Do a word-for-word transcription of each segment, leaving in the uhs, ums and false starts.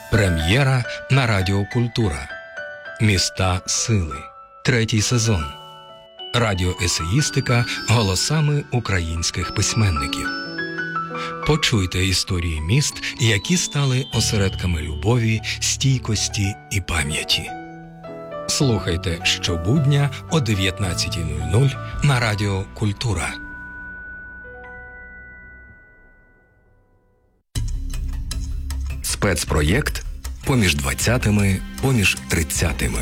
Прем'єра на Радіо Культура. Міста сили. Третій сезон. Радіоесеїстика голосами українських письменників. Почуйте історії міст, які стали осередками любові, стійкості і пам'яті. Слухайте щобудня о дев'ятнадцятій нуль нуль на Радіо Культура. Спецпроєкт «Поміж двадцятими, поміж тридцятими».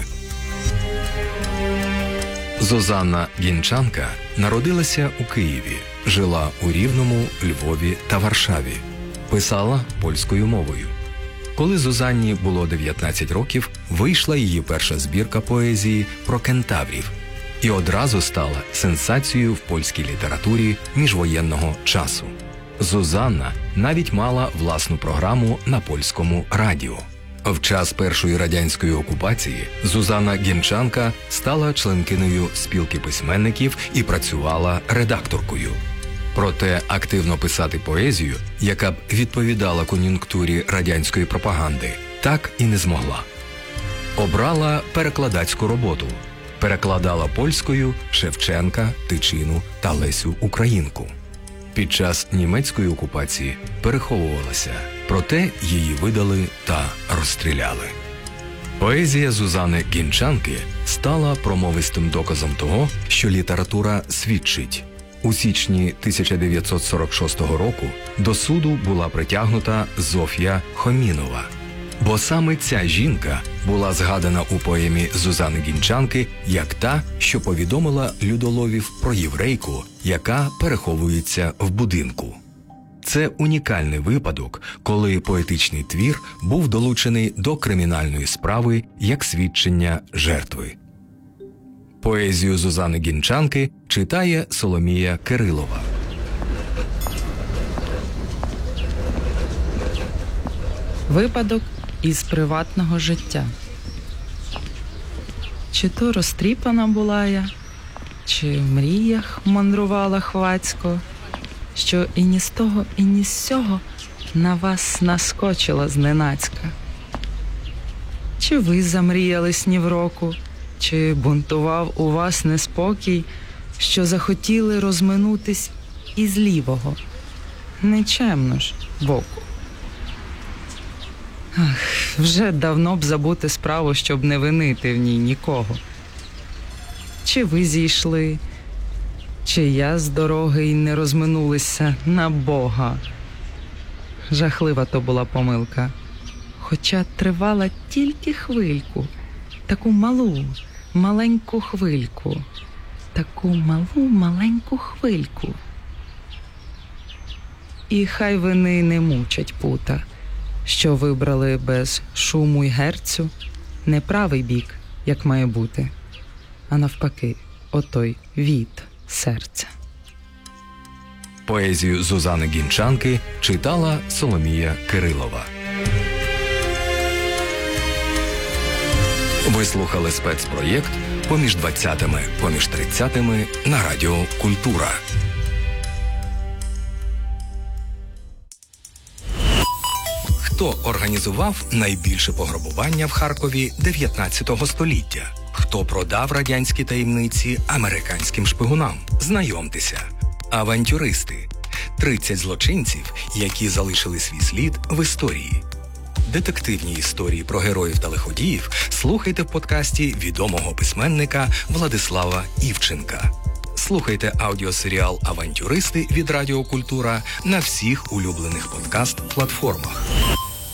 Зузанна Гінчанка народилася у Києві, жила у Рівному, Львові та Варшаві. Писала польською мовою. Коли Зузанні було дев'ятнадцять років, вийшла її перша збірка поезії про кентаврів і одразу стала сенсацією в польській літературі міжвоєнного часу. Зузанна навіть мала власну програму на польському радіо. В час першої радянської окупації Зузанна Гінчанка стала членкинею спілки письменників і працювала редакторкою. Проте активно писати поезію, яка б відповідала кон'юнктурі радянської пропаганди, так і не змогла. Обрала перекладацьку роботу. Перекладала польською Шевченка, Тичину та Лесю Українку. Під час німецької окупації переховувалася, проте її видали та розстріляли. Поезія Зузани Гінчанки стала промовистим доказом того, що література свідчить. У січні тисяча дев'ятсот сорок шостого року до суду була притягнута Зофія Хомінова. Бо саме ця жінка була згадана у поемі Зузани Гінчанки як та, що повідомила людоловів про єврейку, яка переховується в будинку. Це унікальний випадок, коли поетичний твір був долучений до кримінальної справи як свідчення жертви. Поезію Зузани Гінчанки читає Соломія Кирилова. Випадок із приватного життя. Чи то розтріпана була я, чи в мріях мандрувала хвацько, що і ні з того, і ні з сього на вас наскочила зненацька. Чи ви замріяли снів року, чи бунтував у вас неспокій, що захотіли розминутись із лівого, нечемно ж, боку. Ах, вже давно б забути справу, щоб не винити в ній нікого. Чи ви зійшли, чи я з дороги й не розминулися на Бога. Жахлива то була помилка, хоча тривала тільки хвильку, таку малу, маленьку хвильку, таку малу, маленьку хвильку. І хай вини не мучать пута, що вибрали без шуму й герцю не правий бік, як має бути, а навпаки, отой від серця. Поезію Зузани Гінчанки читала Соломія Кирилова. Ви слухали спецпроєкт «Поміж двадцятими, поміж тридцятими» на Радіо Культура. Хто організував найбільше пограбування в Харкові дев'ятнадцятого століття? Хто продав радянські таємниці американським шпигунам? Знайомтеся. Авантюристи. тридцять злочинців, які залишили свій слід в історії. Детективні історії про героїв та лиходіїв слухайте в подкасті відомого письменника Владислава Івченка. Слухайте аудіосеріал «Авантюристи» від Радіо Культура на всіх улюблених подкаст-платформах.